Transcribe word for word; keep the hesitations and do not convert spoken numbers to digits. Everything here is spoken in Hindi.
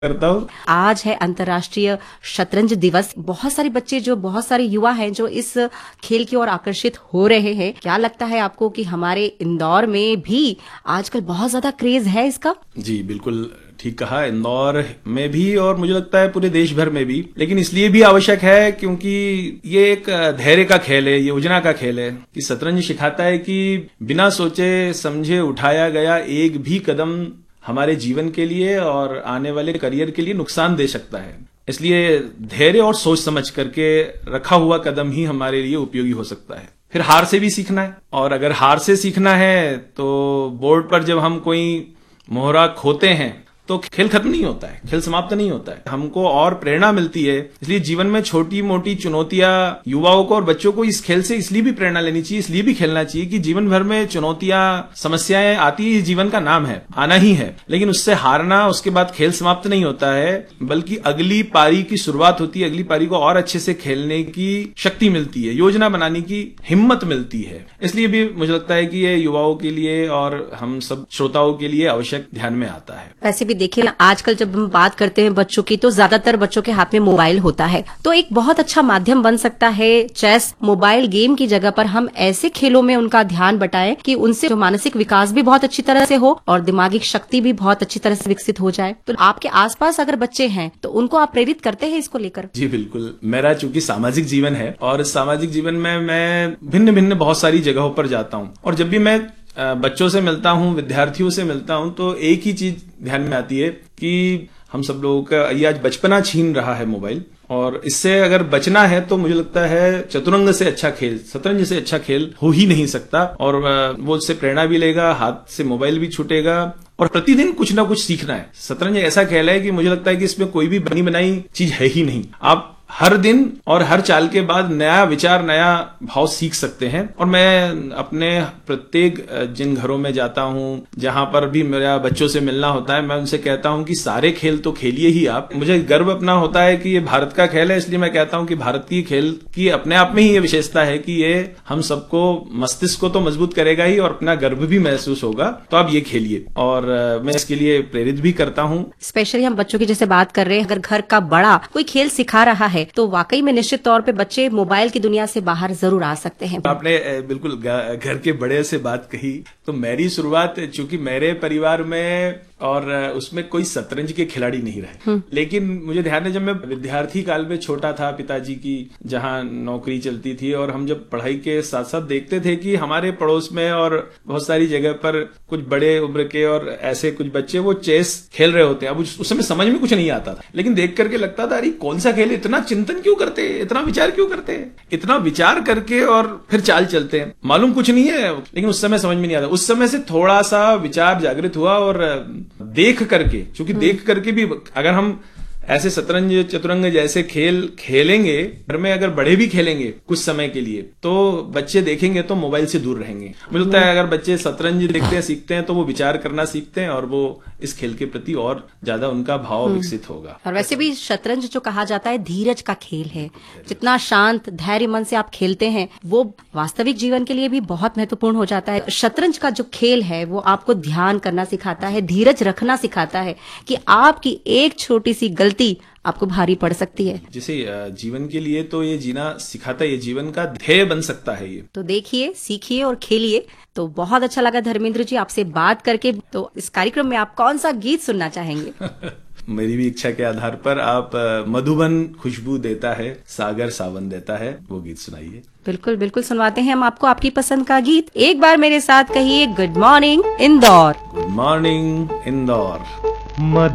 करता हूँ। आज है अंतर्राष्ट्रीय शतरंज दिवस। बहुत सारे बच्चे जो बहुत सारे युवा हैं जो इस खेल की ओर आकर्षित हो रहे हैं। क्या लगता है आपको कि हमारे इंदौर में भी आजकल बहुत ज्यादा क्रेज है इसका? जी बिल्कुल ठीक कहा, इंदौर में भी और मुझे लगता है पूरे देश भर में भी। लेकिन इसलिए भी आवश्यक है क्योंकि ये एक धैर्य का खेल है, योजना का खेल है कि शतरंज सिखाता है कि बिना सोचे समझे उठाया गया एक भी कदम हमारे जीवन के लिए और आने वाले करियर के लिए नुकसान दे सकता है। इसलिए धैर्य और सोच समझ करके रखा हुआ कदम ही हमारे लिए उपयोगी हो सकता है। फिर हार से भी सीखना है, और अगर हार से सीखना है तो बोर्ड पर जब हम कोई मोहरा खोते हैं तो खेल खत्म नहीं होता है, खेल समाप्त नहीं होता है, हमको और प्रेरणा मिलती है। इसलिए जीवन में छोटी मोटी चुनौतियां युवाओं को और बच्चों को इस खेल से इसलिए भी प्रेरणा लेनी चाहिए, इसलिए भी खेलना चाहिए कि जीवन भर में चुनौतियां समस्याएं आती है, जीवन का नाम है, आना ही है। लेकिन उससे हारना, उसके बाद खेल समाप्त नहीं होता है, बल्कि अगली पारी की शुरुआत होती है, अगली पारी को और अच्छे से खेलने की शक्ति मिलती है, योजना बनाने की हिम्मत मिलती है। इसलिए भी मुझे लगता है कि ये युवाओं के लिए और हम सब श्रोताओं के लिए आवश्यक ध्यान में आता है। वैसे भी देखिए ना, आजकल जब हम बात करते हैं बच्चों की तो ज्यादातर बच्चों के हाथ में मोबाइल होता है, तो एक बहुत अच्छा माध्यम बन सकता है चेस। मोबाइल गेम की जगह पर हम ऐसे खेलों में उनका ध्यान बटाएं कि उनसे जो मानसिक विकास भी बहुत अच्छी तरह से हो और दिमागी शक्ति भी बहुत अच्छी तरह से विकसित हो जाए। तो आपके आसपास अगर बच्चे हैं तो उनको आप प्रेरित करते हैं इसको लेकर? जी बिल्कुल, मेरा चूंकि सामाजिक जीवन है और सामाजिक जीवन में मैं भिन्न भिन्न बहुत सारी जगहों पर जाता हूँ, और जब भी मैं बच्चों से मिलता हूँ, विद्यार्थियों से मिलता हूँ, तो एक ही चीज ध्यान में आती है कि हम सब लोगों का ये आज बचपना छीन रहा है मोबाइल, और इससे अगर बचना है तो मुझे लगता है चतुरंग से अच्छा खेल, शतरंज से अच्छा खेल हो ही नहीं सकता। और वो उससे प्रेरणा भी लेगा, हाथ से मोबाइल भी छूटेगा, और प्रतिदिन कुछ ना कुछ सीखना है। शतरंज ऐसा खेल है कि मुझे लगता है कि इसमें कोई भी बनी बनाई चीज है ही नहीं। आप हर दिन और हर चाल के बाद नया विचार, नया भाव सीख सकते हैं। और मैं अपने प्रत्येक जिन घरों में जाता हूं, जहां पर भी मेरा बच्चों से मिलना होता है, मैं उनसे कहता हूं कि सारे खेल तो खेलिए ही आप। मुझे गर्व अपना होता है कि ये भारत का खेल है, इसलिए मैं कहता हूं कि भारत की खेल की अपने आप में ही ये विशेषता है कि ये हम सबको मस्तिष्क को तो मजबूत करेगा ही और अपना गर्व भी महसूस होगा। तो आप ये खेलिए, और मैं इसके लिए प्रेरित भी करता हूं। स्पेशली हम बच्चों की जैसे बात कर रहे हैं, अगर घर का बड़ा कोई खेल सिखा रहा है तो वाकई में निश्चित तौर पे बच्चे मोबाइल की दुनिया से बाहर जरूर आ सकते हैं। आपने बिल्कुल घर के बड़े से बात कही, तो मेरी शुरुआत चूंकि मेरे परिवार में और उसमें कोई शतरंज के खिलाड़ी नहीं रहे, लेकिन मुझे ध्यान है जब मैं विद्यार्थी काल में छोटा था, पिताजी की जहां नौकरी चलती थी, और हम जब पढ़ाई के साथ साथ देखते थे कि हमारे पड़ोस में और बहुत सारी जगह पर कुछ बड़े उम्र के और ऐसे कुछ बच्चे वो चेस खेल रहे होते हैं। अब उस समय समझ में कुछ नहीं आता था, लेकिन देख करके लगता था अरे कौन सा खेल, इतना चिंतन क्यों करते हैं, इतना विचार क्यों करते हैं, इतना विचार करके और फिर चाल चलते हैं। मालूम कुछ नहीं है, लेकिन उस समय समझ में नहीं आता। उस समय से थोड़ा सा विचार जागृत हुआ, और देख करके, क्योंकि देख करके भी अगर हम ऐसे शतरंज चतुरंग जैसे खेल खेलेंगे, घर में अगर बड़े भी खेलेंगे कुछ समय के लिए, तो बच्चे देखेंगे तो मोबाइल से दूर रहेंगे। मुझे लगता है अगर बच्चे शतरंज देखते हैं, सीखते हैं, तो वो विचार करना सीखते हैं, और वो इस खेल के प्रति और ज्यादा उनका भाव विकसित होगा। और वैसे भी शतरंज जो कहा जाता है धीरज का खेल है। जितना शांत धैर्य मन से आप खेलते हैं वो वास्तविक जीवन के लिए भी बहुत महत्वपूर्ण हो जाता है। शतरंज का जो खेल है वो आपको ध्यान करना सिखाता है, धीरज रखना सिखाता है कि आपकी एक छोटी सी गलती आपको भारी पड़ सकती है। जैसे जीवन के लिए तो ये जीना सिखाता है, ये जीवन का ध्येय बन सकता है ये। तो देखिए, सीखिए और खेलिए। तो बहुत अच्छा लगा धर्मेंद्र जी आपसे बात करके। तो इस कार्यक्रम में आप कौन सा गीत सुनना चाहेंगे? मेरी भी इच्छा के आधार पर आप मधुबन खुशबू देता है, सागर सावन देता है, वो गीत सुनाइए। बिल्कुल बिल्कुल सुनवाते हैं हम आपको आपकी पसंद का गीत। एक बार मेरे साथ कहिए, good morning Indore. Good morning Indore.